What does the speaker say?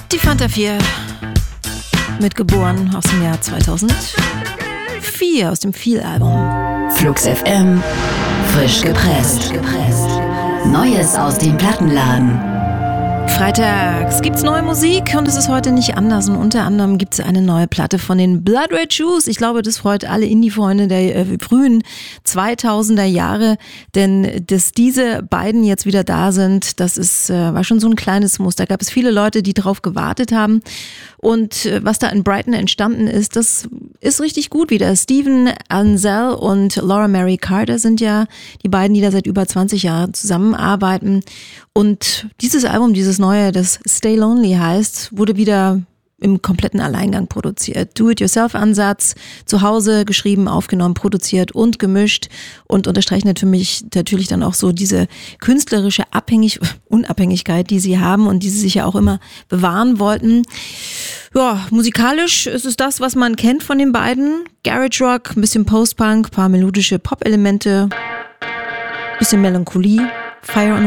Die Fanta 4, mit geboren aus dem Jahr 2004, aus dem Feel-Album. Flux FM, frisch gepresst. Neues aus dem Plattenladen. Freitags gibt's neue Musik und es ist heute nicht anders. Und unter anderem gibt's eine neue Platte von den Blood Red Shoes. Ich glaube, das freut alle Indie-Freunde der frühen 2000er Jahre, denn dass diese beiden jetzt wieder da sind, das ist war schon so ein kleines Muster. Da gab es viele Leute, die drauf gewartet haben. Und was da in Brighton entstanden ist, das ist richtig gut wieder. Steven Ansell und Laura Mary Carter sind ja die beiden, die da seit über 20 Jahren zusammenarbeiten. Und dieses Album, dieses neue, das Stay Lonely heißt, wurde wieder im kompletten Alleingang produziert. Do-it-yourself-Ansatz, zu Hause geschrieben, aufgenommen, produziert und gemischt und unterstreicht natürlich dann auch so diese künstlerische Unabhängigkeit, die sie haben und die sie sich ja auch immer bewahren wollten. Ja, musikalisch ist es das, was man kennt von den beiden. Garage Rock, ein bisschen Post-Punk, paar melodische Pop-Elemente, bisschen Melancholie, Fire and